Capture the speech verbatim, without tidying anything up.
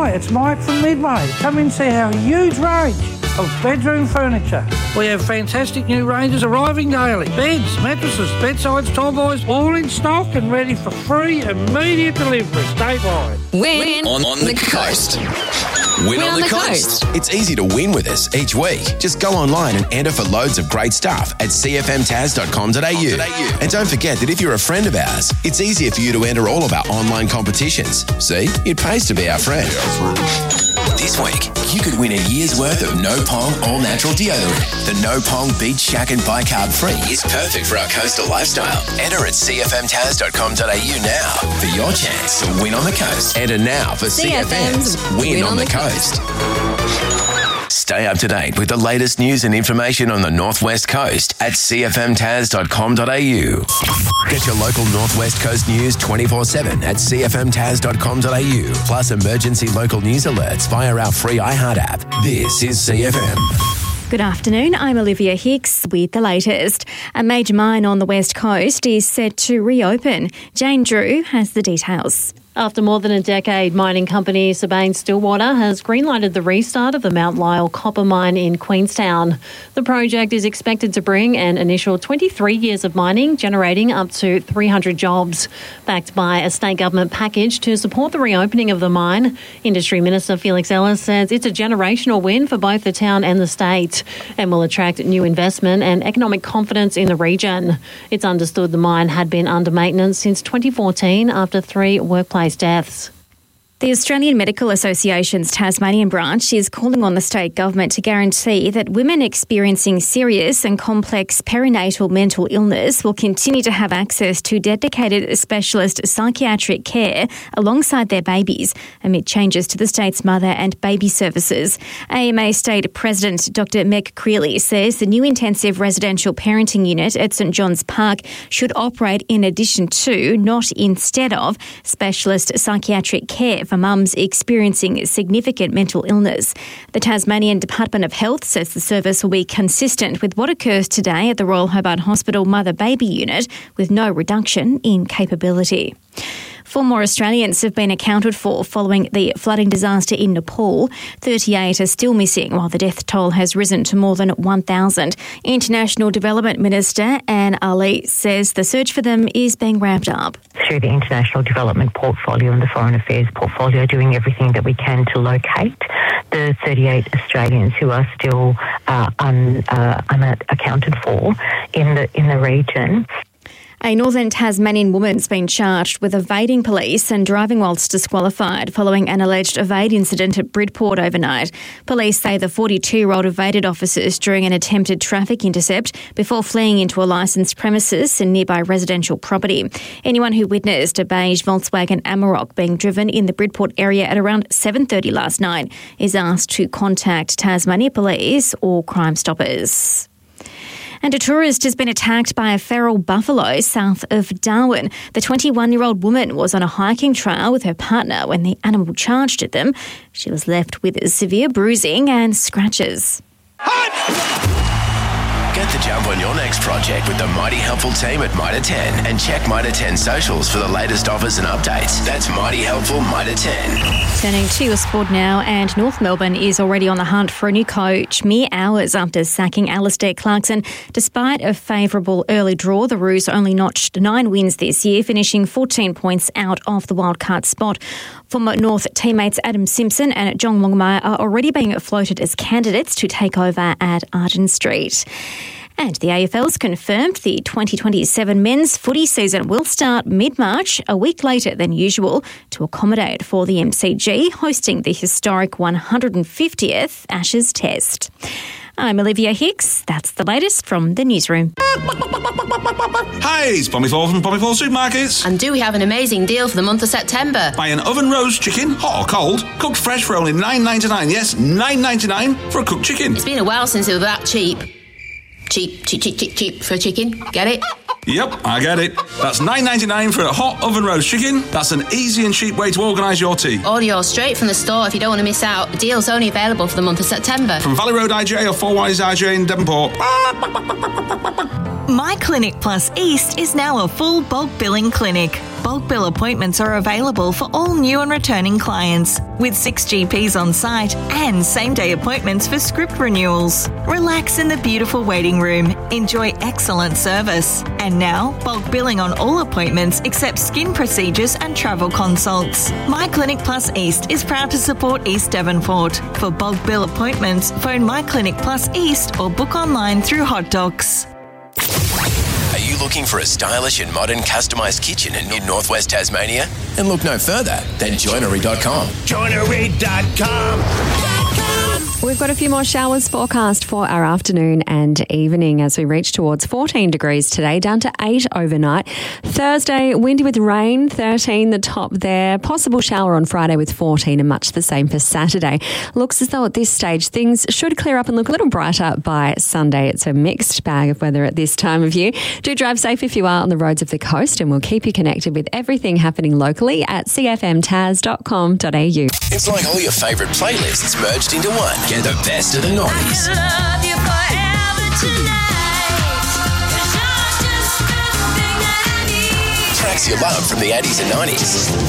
Hi, it's Mike from Midway. Come and see our huge range of bedroom furniture. We have fantastic new ranges arriving daily. Beds, mattresses, bedsides, tall boys, all in stock and ready for free immediate delivery statewide. Win on, on the coast. Win, win on, on the, the coast. coast. It's easy to win with us each week. Just go online and enter for loads of great stuff at c f m taz dot com dot a u. And don't forget that if you're a friend of ours, it's easier for you to enter all of our online competitions. See, it pays to be our friend. This week, you could win a year's worth of No Pong all-natural deodorant. The No Pong Beach Shack and Bicarb Free is perfect for our coastal lifestyle. Enter at c f m taz dot com dot a u now for your chance to win on the coast. Enter now for C F M's Win, win on, on the, the Coast. coast. Stay up to date with the latest news and information on the Northwest Coast at c f m taz dot com dot a u. Get your local Northwest Coast news twenty-four seven at c f m taz dot com dot a u, plus emergency local news alerts via our free iHeart app. This is C F M. Good afternoon, I'm Olivia Hicks with the latest. A major mine on the West Coast is set to reopen. Jane Drew has the details. After more than a decade, mining company Sibanye-Stillwater has greenlighted the restart of the Mount Lyell copper mine in Queenstown. The project is expected to bring an initial twenty-three years of mining, generating up to three hundred jobs. Backed by a state government package to support the reopening of the mine, Industry Minister Felix Ellis says it's a generational win for both the town and the state and will attract new investment and economic confidence in the region. It's understood the mine had been under maintenance since twenty fourteen after three workplace deaths. The Australian Medical Association's Tasmanian branch is calling on the state government to guarantee that women experiencing serious and complex perinatal mental illness will continue to have access to dedicated specialist psychiatric care alongside their babies amid changes to the state's mother and baby services. A M A State President Doctor Meg Creeley says the new intensive residential parenting unit at St John's Park should operate in addition to, not instead of, specialist psychiatric care for mums experiencing significant mental illness. The Tasmanian Department of Health says the service will be consistent with what occurs today at the Royal Hobart Hospital Mother-Baby Unit, with no reduction in capability. Four more Australians have been accounted for following the flooding disaster in Nepal. thirty-eight are still missing, while the death toll has risen to more than one thousand. International Development Minister Anne Ali says the search for them is being ramped up. Through the International Development Portfolio and the Foreign Affairs Portfolio, doing everything that we can to locate the thirty-eight Australians who are still uh, un, uh, unaccounted for in the in the region. A northern Tasmanian woman's been charged with evading police and driving whilst disqualified following an alleged evade incident at Bridport overnight. Police say the forty-two-year-old evaded officers during an attempted traffic intercept before fleeing into a licensed premises and nearby residential property. Anyone who witnessed a beige Volkswagen Amarok being driven in the Bridport area at around seven thirty last night is asked to contact Tasmania Police or Crime Stoppers. And a tourist has been attacked by a feral buffalo south of Darwin. The twenty-one-year-old woman was on a hiking trail with her partner when the animal charged at them. She was left with severe bruising and scratches. Get the jump on your next project with the Mighty Helpful team at Mitre ten and check Mitre ten socials for the latest offers and updates. That's Mighty Helpful Mitre ten. Turning to your sport now, and North Melbourne is already on the hunt for a new coach mere hours after sacking Alistair Clarkson. Despite a favourable early draw, the Roos only notched nine wins this year, finishing fourteen points out of the wildcard spot. Former North teammates Adam Simpson and John Longmire are already being floated as candidates to take over at Arden Street. And the A F L's confirmed the twenty twenty-seven men's footy season will start mid-March, a week later than usual, to accommodate for the M C G hosting the historic one hundred fiftieth Ashes Test. I'm Olivia Hicks. That's the latest from the newsroom. Hi, it's Pommy Four from Pommy Four Supermarkets. And do we have an amazing deal for the month of September? Buy an oven roast chicken, hot or cold, cooked fresh for only nine ninety-nine. Yes, nine ninety-nine for a cooked chicken. It's been a while since it was that cheap. Cheap, cheap, cheap, cheap, cheap for a chicken. Get it? Yep, I get it. That's nine ninety-nine for a hot oven roast chicken. That's an easy and cheap way to organise your tea. Order yours straight from the store if you don't want to miss out. The deal's only available for the month of September. From Valley Road I J or Four Wise I J in Devonport. My Clinic Plus East is now a full bulk billing clinic. Bulk bill appointments are available for all new and returning clients, with six G Ps on site and same-day appointments for script renewals. Relax in the beautiful waiting room. Enjoy excellent service. And now, bulk billing on all appointments except skin procedures and travel consults. My Clinic Plus East is proud to support East Devonport. For bulk bill appointments, phone My Clinic Plus East or book online through Hot Docs. Are you looking for a stylish and modern customised kitchen in, in northwest Tasmania? And look no further than joinery dot com. joinery dot com. We've got a few more showers forecast for our afternoon and evening as we reach towards fourteen degrees today, down to eight overnight. Thursday, windy with rain, thirteen the top there. Possible shower on Friday with fourteen, and much the same for Saturday. Looks as though at this stage things should clear up and look a little brighter by Sunday. It's a mixed bag of weather at this time of year. Do drive safe if you are on the roads of the coast, and we'll keep you connected with everything happening locally at c f m taz dot com dot a u. It's like all your favourite playlists merged into one. Get the best of the noughties. Love you forever tonight. 'Cause you're just everything that I need. Tracks you love from the eighties and nineties.